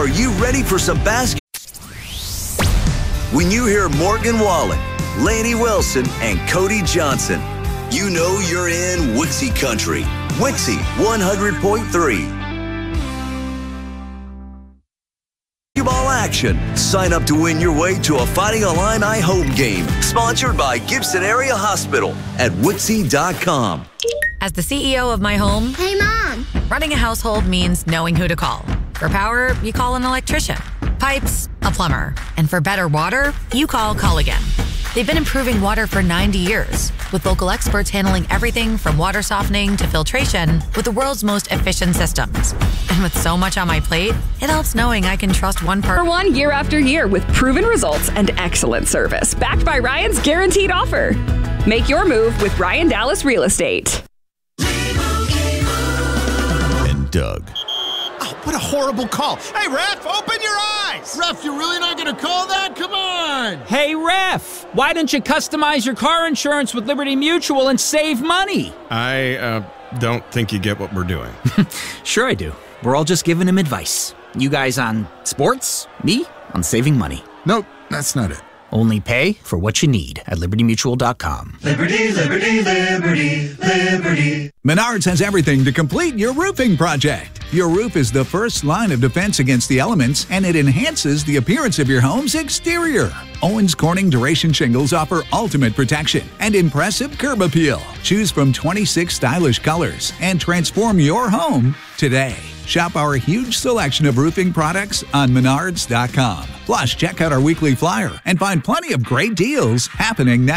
Are you ready for some basketball? When you hear Morgan Wallen, Laney Wilson, and Cody Johnson, you know you're in Wixie Country. Wixie 100.3. Basketball action. Sign up to win your way to a Fighting Illini home game. Sponsored by Gibson Area Hospital at Wixie.com. As the CEO of my home, Hey, Mom! running a household means knowing who to call. For power, you call an electrician. Pipes, a plumber. And for better water, you call Culligan. They've been improving water for 90 years, with local experts handling everything from water softening to filtration with the world's most efficient systems. And with so much on my plate, it helps knowing I can trust one For 1 year after year with proven results and excellent service, backed by Ryan's guaranteed offer. Make your move with Ryan Dallas Real Estate. And Doug. Oh, what a horrible call. Hey, ref, open your eyes. Ref, you're really not going to call that? Come on. Hey, ref, why don't you customize your car insurance with Liberty Mutual and save money? I don't think you get what we're doing. Sure I do. We're all just giving him advice. You guys on sports, me on saving money. Nope, that's not it. Only pay for what you need at libertymutual.com. Liberty, liberty, liberty, liberty. Menards has everything to complete your roofing project. Your roof is the first line of defense against the elements, and it enhances the appearance of your home's exterior. Owens Corning Duration Shingles offer ultimate protection and impressive curb appeal. Choose from 26 stylish colors and transform your home today. Shop our huge selection of roofing products on Menards.com. Plus, check out our weekly flyer and find plenty of great deals happening now.